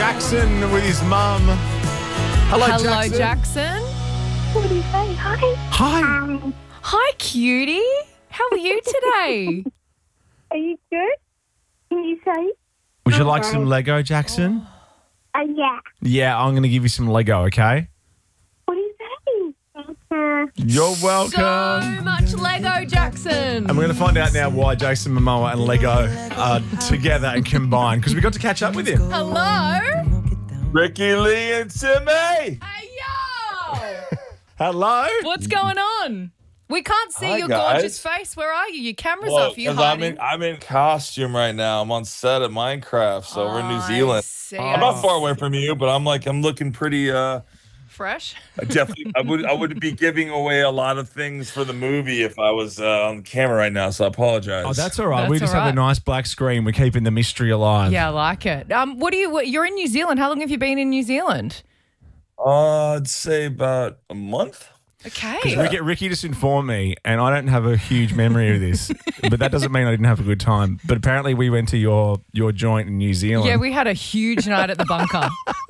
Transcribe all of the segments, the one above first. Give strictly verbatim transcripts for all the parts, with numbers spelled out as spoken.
Jackson with his mum. Hello, Hello, Jackson. Jackson. What do you say? Hi. Hi. Um, Hi, cutie. How are you today? are you good? Can you say? Would you like some Lego, Jackson? Uh, yeah. Yeah, I'm going to give you some Lego, okay? What do you say? Uh, You're welcome. So much Lego, Jackson. And we're going to find out now why Jason Momoa and Lego are together and combined because we got to catch up with him. Hello. Ricky Lee and Timmy. Hey, yo. Hello. What's going on? We can't see Hi, your guys. gorgeous face. Where are you? Your camera's Well, off. You 'cause I'm hiding? in, I'm in costume right now. I'm on set at Minecraft, so we're in New I Zealand. see, I'm I not far see. away from you, but I'm like I'm looking pretty. Uh, Fresh. I definitely, I would I would be giving away a lot of things for the movie if I was uh, on camera right now. So I apologize. Oh, that's all right. That's we just all have a right. nice black screen. We're keeping the mystery alive. Yeah, I like it. Um, what do you? what- You're in New Zealand. How long have you been in New Zealand? Uh, I'd say about a month. Okay. We get Ricky just informed me, and I don't have a huge memory of this, but that doesn't mean I didn't have a good time. But apparently, we went to your your joint in New Zealand. Yeah, we had a huge night at the bunker.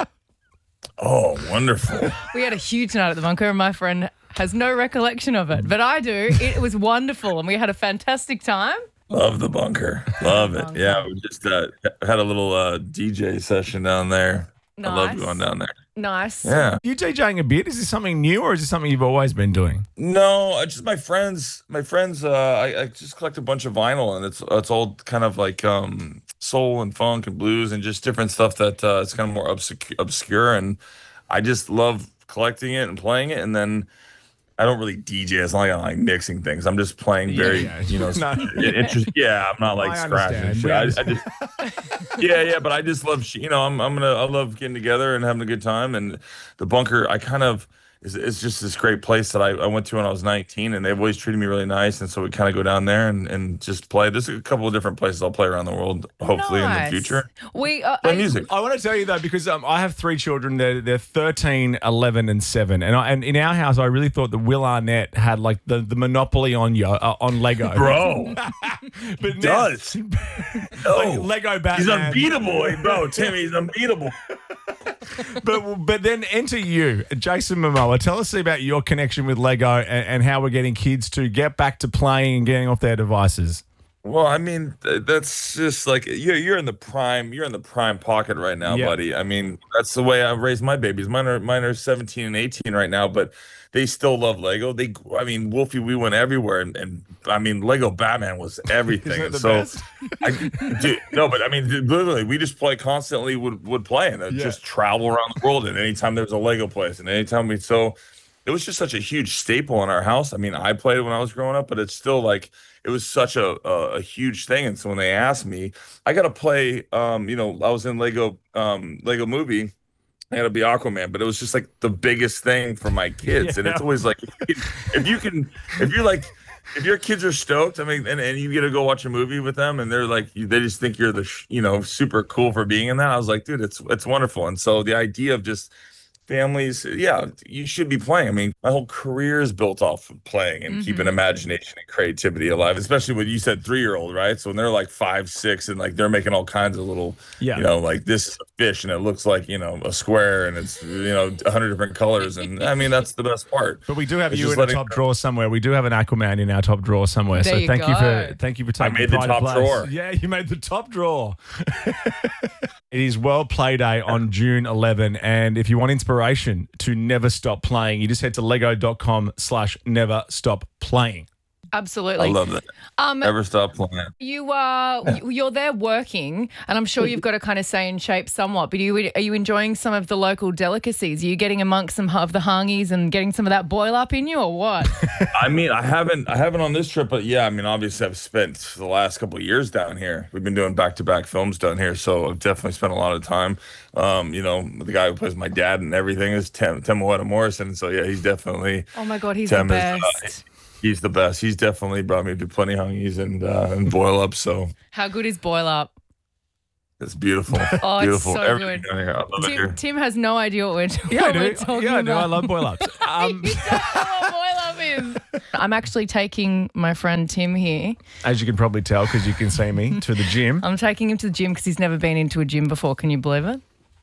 Oh, wonderful. We had a huge night at the bunker, and my friend has no recollection of it, but I do. It was wonderful, and we had a fantastic time. Love the bunker. Love it. Yeah, we just uh, had a little uh, D J session down there. I love Nice. going down there. Nice. Yeah. You DJing a bit? Is this something new, or is this something you've always been doing? No, I just my friends. My friends. Uh, I, I just collect a bunch of vinyl, and it's it's all kind of like um, soul and funk and blues and just different stuff that uh, it's kind of more obscure, obscure. And I just love collecting it and playing it. And then I don't really D J. It's not like I'm like mixing things. I'm just playing very, Yeah, you know, no. interest. Yeah, I'm not like I scratching. And shit. I, I understand. just, yeah, yeah, but I just love, sh- you know, I'm I'm gonna I love getting together and having a good time. And the bunker, I kind of. It's, it's just this great place that I, I went to when I was nineteen, and they've always treated me really nice. And so we kind of go down there and, and just play. There's a couple of different places I'll play around the world, hopefully in the Nice. future. We uh, Play I- music. I want to tell you though, because um, I have three children. They're, they're thirteen, eleven, and seven. And I, and in our house, I really thought that Will Arnett had like the, the monopoly on yo, uh, on Lego. Bro, but now- does. like No. Lego He's Batman. unbeatable, bro. Timmy, he's unbeatable. But but then enter you, Jason Momoa. Tell us about your connection with Lego and, and how we're getting kids to get back to playing and getting off their devices. Well, I mean, th- that's just like you're you're in the prime you're in the prime pocket right now, Yeah. buddy. I mean, that's the way I raised my babies. Mine are mine are seventeen and eighteen right now, but they still love Lego. They, I mean, Wolfie, we went everywhere, and, and I mean, Lego Batman was everything. Isn't it And the so, best? I, dude, no, but I mean, dude, literally, we just play constantly. Would would play and uh, Yeah. just travel around the world. And anytime there was a Lego place, and anytime we so. It was just such a huge staple in our house. I mean, I played it when I was growing up, but it's still like it was such a a, a huge thing. And so when they asked me, I got to play. Um, you know, I was in Lego um Lego Movie. I got to be Aquaman, but it was just like the biggest thing for my kids. And it's Yeah. always like if you can, if you're like. If your kids are stoked, I mean, and, and you get to go watch a movie with them, and they're like, they just think you're the, sh- you know, super cool for being in that. I was like, dude, it's it's wonderful. And so the idea of just families, yeah, you should be playing. I mean, my whole career is built off of playing and keeping imagination and creativity alive, especially when you said three year old, right? So when they're like five, six, and like they're making all kinds of little, Yeah. you know, like this is a fish and it looks like, you know, a square and it's, you know, a hundred different colors. And I mean, that's the best part. But we do have It's you just in the letting- top drawer somewhere. We do have an Aquaman in our top drawer somewhere. There so you thank you for go. thank you for taking made the pride top of place. drawer. Yeah, you made the top drawer. It is World Play Day on June eleventh, and if you want inspiration to never stop playing, you just head to lego.com slash never stop playing. Absolutely. I love that. Um, Never stop playing. You are you're there working, and I'm sure you've got to kind of stay in shape somewhat. But are you are you enjoying some of the local delicacies? Are you getting amongst some of the hangies and getting some of that boil up in you, or what? I mean, I haven't, I haven't on this trip, but yeah, I mean, obviously, I've spent the last couple of years down here. We've been doing back-to-back films down here, so I've definitely spent a lot of time. Um, you know, the guy who plays my dad and everything is Tim Timaweta Morrison, so yeah, he's definitely. Oh my God, he's Tim the is, uh, best. He's the best. He's definitely brought me to plenty hungies and uh, and boil up, so How good is boil up? it's beautiful. Oh, it's beautiful. so Everything good. down here. I love it Tim, here. Tim has no idea what we're, Yeah, I what we're do. talking Yeah, I do. about. I love boil ups. Um, You don't know what boil up is. I'm actually taking my friend Tim here. as you can probably tell, because you can see me, to the gym. I'm taking him to the gym because he's never been into a gym before. Can you believe it?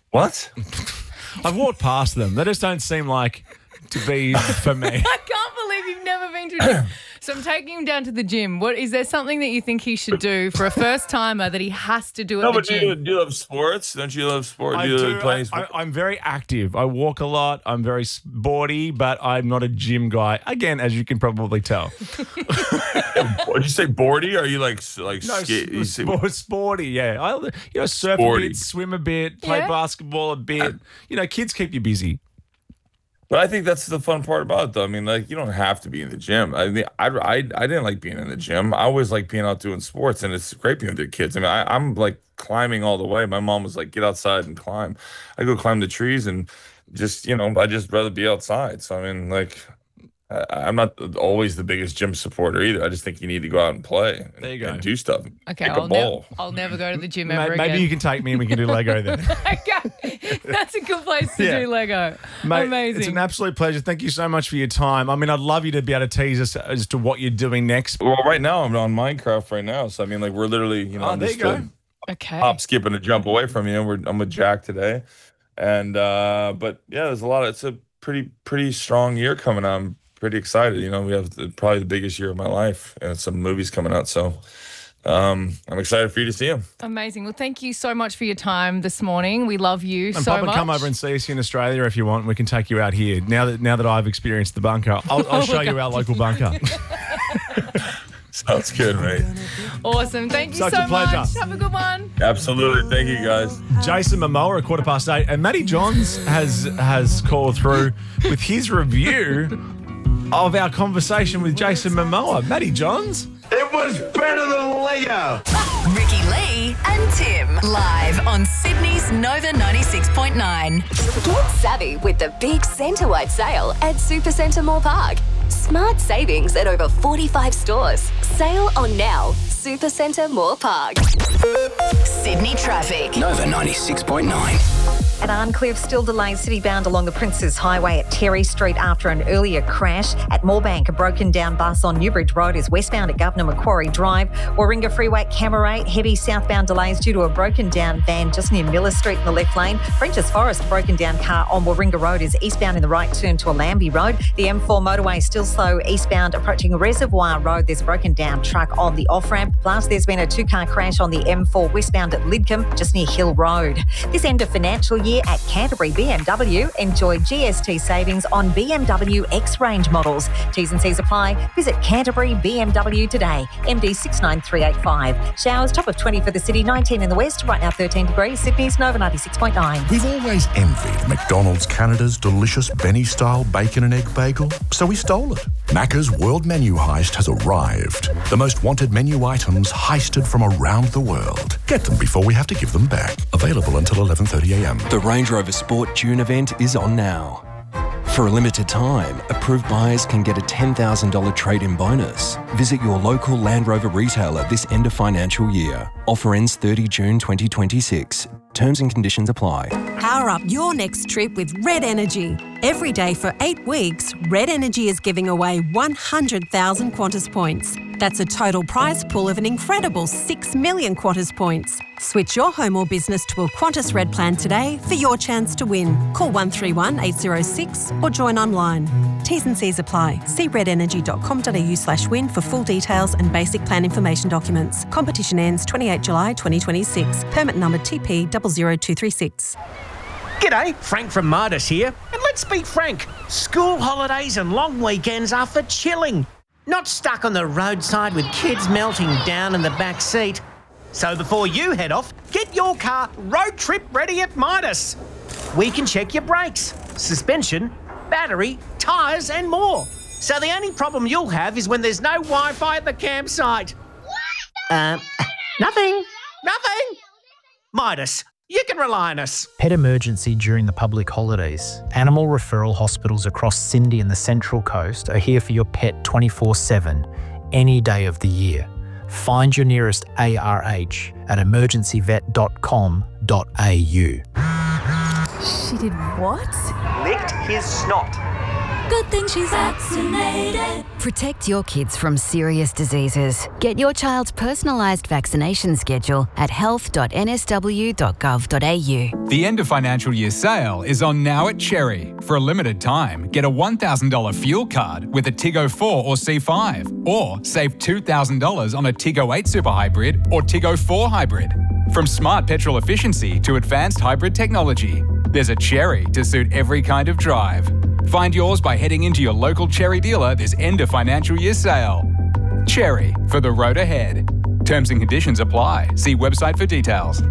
What? I've walked past them. They just don't seem like to be for me. I can't believe you've never been to a gym. So I'm taking him down to the gym. What is there something that you think he should do for a first timer that he has to do at No, the but do you, gym? do you love sports? Don't you love sports? I do you do. love playing I, sports? I, I'm very active. I walk a lot. I'm very sporty, but I'm not a gym guy. Again, as you can probably tell. Did you say boardy? Are you like like No, skate? You say- sport, sporty, yeah. I you know surf Sporty. a bit, swim a bit, play Yeah. basketball a bit. You know, kids keep you busy. But I think that's the fun part about it, though. I mean, like, you don't have to be in the gym. I mean, I, I, I didn't like being in the gym. I always like being out doing sports, and it's great being with the kids. I mean, I, I'm like climbing all the way. My mom was like, get outside and climb. I go climb the trees and just, you know, I just rather be outside. So, I mean, like, I, I'm not always the biggest gym supporter either. I just think you need to go out and play and, There you go. and do stuff. Okay, Kick a I'll, nev- ball. I'll never go to the gym May- ever Maybe again. you can take me and we can do Lego then. Okay, that's a good place to Yeah. do Lego. Mate, Amazing. It's an absolute pleasure. Thank you so much for your time. I mean, I'd love you to be able to tease us as to what you're doing next. Well, right now I'm on Minecraft right now. So, I mean, like, we're literally, you know, Oh, I'm there just you go. a Okay. hop, skip, and a jump away from you. We're, I'm with Jack today. And, uh, but yeah, there's a lot of, it's a pretty, pretty strong year coming out. I'm pretty excited. You know, we have the, probably the biggest year of my life and some movies coming out. So, um, I'm excited for you to see them. Amazing. Well, thank you so much for your time this morning. We love you And so pop and much. come over and see us in Australia if you want. We can take you out here. Now that now that I've experienced the bunker, I'll, I'll show you our local bunker. Sounds good, mate. Awesome. Thank you Such so a pleasure. much. Have a good one. Absolutely. Thank you, guys. Jason Momoa at quarter past eight, and Matty Johns has has called through with his review of our conversation with Jason Momoa. Matty Johns. It was better than Lego. Ricky Lee and Tim live on Sydney's Nova ninety-six point nine. Get savvy with the big Centrewide sale at Supercentre Moore Park. Smart savings at over forty-five stores. Sale on now. Supercentre Moore Park. Sydney traffic. Nova ninety-six point nine. At Arncliffe, still delays city-bound along the Princes Highway at Terry Street after an earlier crash. At Moorebank, a broken-down bus on Newbridge Road is westbound at Governor Macquarie Drive. Warringah Freeway at Camaray, heavy southbound delays due to a broken-down van just near Miller Street in the left lane. French's Forest, broken-down car on Warringah Road is eastbound in the right turn to Allambie Road. The M four motorway is still slow eastbound approaching Reservoir Road. There's a broken-down truck on the off-ramp. Plus, there's been a two-car crash on the M four westbound at Lidcombe, just near Hill Road. This end of financial year at Canterbury B M W, enjoy G S T savings on B M W X-Range models. T's and C's apply. Visit Canterbury B M W today. M D six nine three eight five. Showers, top of twenty for the city, nineteen in the west, right now thirteen degrees. Sydney's Nova ninety-six point nine. We've always envied McDonald's Canada's delicious Benny-style bacon and egg bagel, so we stole it. Macca's World Menu Heist has arrived. The most wanted menu items heisted from around the world. Get them before we have to give them back. Available until eleven thirty a m. The Range Rover Sport June event is on now. For a limited time, approved buyers can get a ten thousand dollars trade-in bonus. Visit your local Land Rover retailer this end of financial year. Offer ends thirtieth of June twenty twenty-six. Terms and conditions apply. Power up your next trip with Red Energy. Every day for eight weeks, Red Energy is giving away one hundred thousand Qantas points. That's a total prize pool of an incredible six million Qantas points. Switch your home or business to a Qantas Red plan today for your chance to win. Call one three one eight zero six or join online. T's and C's apply. See red energy dot com dot a u slash win for full details and basic plan information documents. Competition ends twenty-eighth of July twenty twenty-six. Permit number T P zero zero two three six. G'day, Frank from Midas here. And let's be frank, school holidays and long weekends are for chilling. Not stuck on the roadside with kids melting down in the back seat. So before you head off, get your car road trip ready at Midas. We can check your brakes, suspension, battery, tyres and more. So the only problem you'll have is when there's no Wi-Fi at the campsite. Uh, nothing, nothing. Midas, you can rely on us. Pet emergency during the public holidays. Animal referral hospitals across Cindy and the Central Coast are here for your pet twenty-four seven, any day of the year. Find your nearest A R H at emergency vet dot com dot a u. She did what? Licked his snot. Good thing she's vaccinated. Protect your kids from serious diseases. Get your child's personalised vaccination schedule at health dot n s w dot gov dot a u. The end of financial year sale is on now at Cherry. For a limited time, get a one thousand dollars fuel card with a Tiggo four or C five, or save two thousand dollars on a Tiggo eight Super Hybrid or Tiggo four Hybrid. From smart petrol efficiency to advanced hybrid technology, there's a Cherry to suit every kind of drive. Find yours by heading into your local Cherry dealer this end of financial year sale. Cherry, for the road ahead. Terms and conditions apply. See website for details.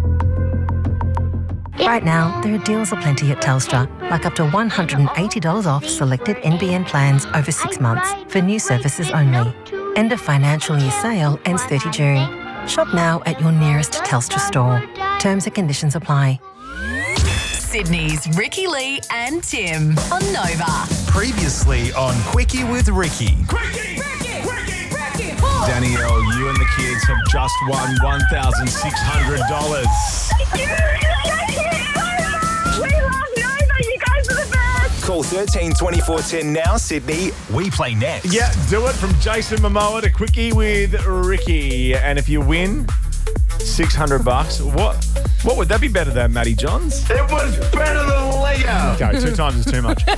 Right now, there are deals aplenty at Telstra, like up to one hundred eighty dollars off selected N B N plans over six months for new services only. End of financial year sale ends thirtieth of June. Shop now at your nearest Telstra store. Terms and conditions apply. Sydney's Ricky Lee and Tim on Nova. Previously on Quickie with Ricky. Danielle, you and the kids have just won one thousand six hundred dollars. We love Nova. You guys are the best. Call thirteen twenty-four ten now, Sydney. We play next. Yeah, do it from Jason Momoa to Quickie with Ricky. And if you win six hundred bucks, what what would that be better than, Matty Johns? It was better than Lego. Okay, two times is too much.